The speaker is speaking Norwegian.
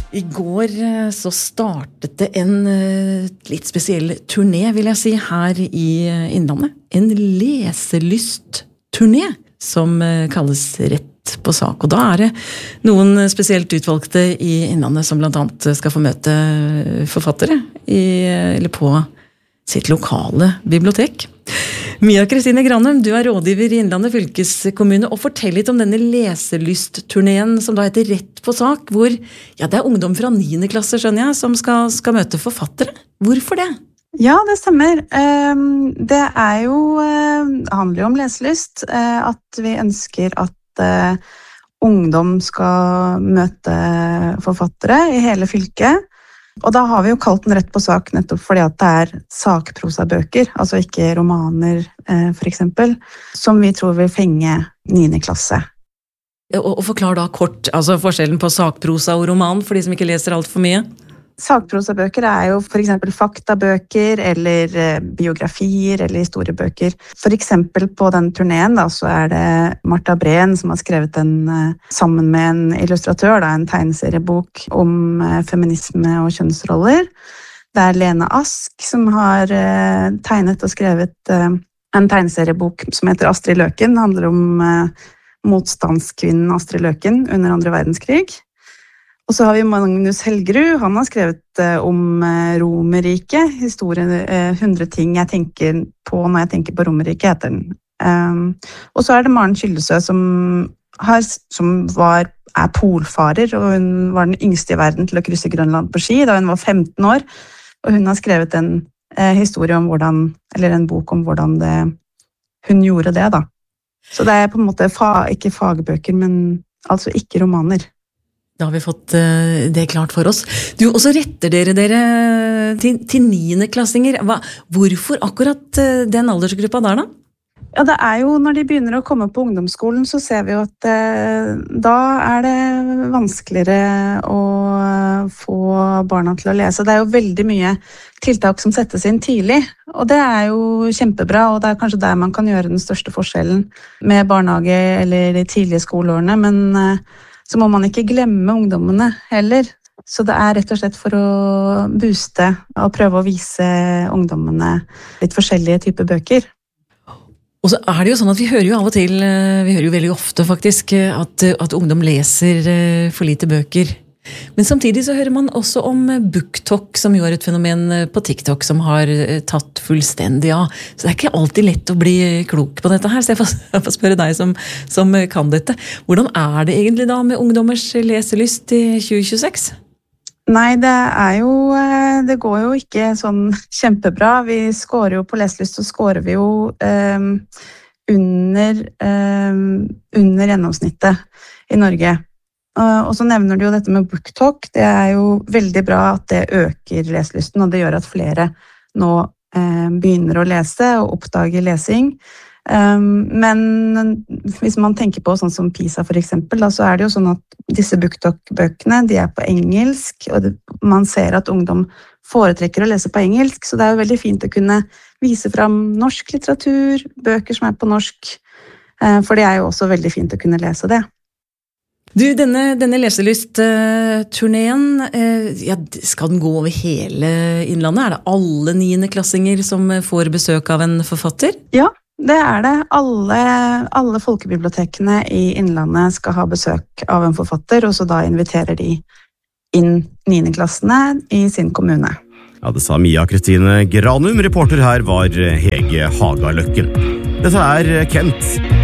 I går så startet det en litt spesiell turné, vil jeg si, her i Innlandet. En leselyst-turné som kalles Rett på sak. Og da er det noen spesielt utvalgte i Innlandet som blant annet skal få møte forfattere eller på sitt lokale bibliotek. Mia Kristine Granum, du er rådgiver i Innlandet fylkeskommune, og fortell litt om denne leselystturneen som da heter Rett på sak, hvor det er ungdom fra 9. klasse, skjønner jeg, som skal møte forfattere. Hvorfor det? Ja, det stemmer. Det handler jo om leselyst, at vi ønsker at ungdom skal møte forfattere i hele fylket. Og da har vi jo kalt den Rett på sak nettopp fordi at det er sakprosabøker, altså ikke romaner for eksempel, som vi tror vil fenge 9. klasse. Og forklar da kort altså forskjellen på sakprosa og roman for de som ikke leser alt for mye. Sakprosabøker er jo for eksempel faktabøker eller biografier eller historiebøker. For eksempel på den turneen da, så er det Martha Breen som har skrevet sammen med en illustratør, en tegneseriebok om feminisme og kjønnsroller. Det er Lene Ask som har tegnet og skrevet en tegneseriebok som heter Astrid Løken. Det handler om motstandskvinnen Astrid Løken under 2. verdenskrig. Og så har vi Magnus Helgerud, han har skrevet om Romerriket, historien 100 ting jeg tenker på når jeg tenker på Romerriket, heter den. Og så er det Maren Kyllesø som er polfarer, og hun var den yngste i verden til å krysse Grønland på ski da hun var 15 år, og hun har skrevet en historie om en bok om hvordan hun gjorde det da. Så det er på en måte ikke fagbøker, men altså ikke romaner. Da har vi fått det klart for oss. Og så retter dere til 9. klassinger. Hvorfor akkurat den aldersgruppa der da? Ja, det er jo når de begynner å komme på ungdomsskolen, så ser vi jo at da er det vanskeligere å få barna til å lese. Det er jo veldig mye tiltak som settes inn tidlig, og det er jo kjempebra, og det er kanskje der man kan gjøre den største forskjellen med barnehage eller de tidlige skoleårene, men så må man ikke glemme ungdommene heller. Så det er rett og slett for å booste og prøve å vise ungdommene litt forskjellige typer bøker. Og så er det jo sånn at vi hører jo av og til, vi hører jo veldig ofte faktisk, at ungdom leser for lite bøker. Men samtidig så hører man også om BookTok, som jo er et fenomen på TikTok som har tatt fullstendig av. Så det er ikke alltid lett å bli klok på dette her, så jeg får spørre deg som kan dette. Hvordan er det egentlig da med ungdommers leselyst i 2026? Nei, det går jo ikke sånn kjempebra. Vi scorer jo på leselyst, så scorer vi jo under gjennomsnittet i Norge. Og så nevner du jo dette med BookTok. Det er jo veldig bra at det øker leselysten, og det gjør at flere nå begynner å lese og oppdager lesing. Men hvis man tenker på sånn som PISA for eksempel, da, så er det jo sånn at disse BookTok-bøkene, de er på engelsk, og man ser at ungdom foretrekker å lese på engelsk, så det er jo veldig fint å kunne vise fram norsk litteratur, bøker som er på norsk, for det er jo også veldig fint å kunne lese det. Du, denne leselyst-turneen, skal den gå over hele Innlandet? Er det alle 9. klassinger som får besøk av en forfatter? Ja, det er det. Alle folkebibliotekene i Innlandet skal ha besøk av en forfatter, og så da inviterer de inn 9. klassene i sin kommune. Ja, det sa Mia Kristine Granum. Reporter her var Hege Hagaløkken. Dette er Kent.